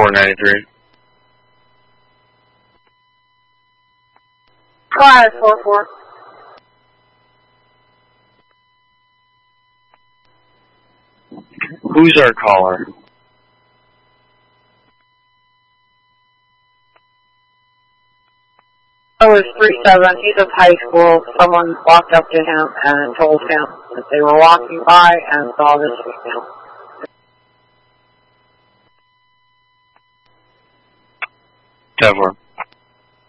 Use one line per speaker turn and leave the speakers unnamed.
493.
544.
Who's our caller?
Oh, it's 37. He's at high school. Someone walked up to him and told him that they were walking by and saw this female.
10-4.